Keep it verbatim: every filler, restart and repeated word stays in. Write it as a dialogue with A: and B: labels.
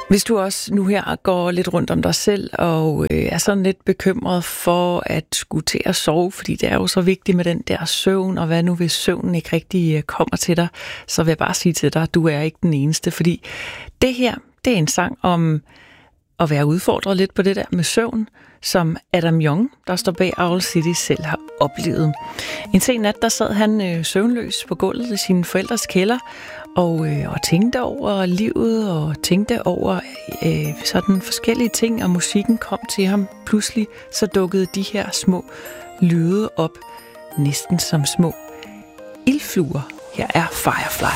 A: Hvis du også nu her går lidt rundt om dig selv og øh, er sådan lidt bekymret for at skulle til at sove, fordi det er jo så vigtigt med den der søvn, og hvad nu hvis søvnen ikke rigtig øh, kommer til dig, så vil jeg bare sige til dig, at du er ikke den eneste, fordi det her, det er en sang om at være udfordret lidt på det der med søvn, som Adam Young, der står bag Owl City, selv har oplevet. En sen nat, der sad han øh, søvnløs på gulvet i sine forældres kælder, og, øh, og tænkte over livet, og tænkte over øh, sådan forskellige ting, og musikken kom til ham. Pludselig så dukkede de her små lyde op, næsten som små ildfluer. Her er Firefly.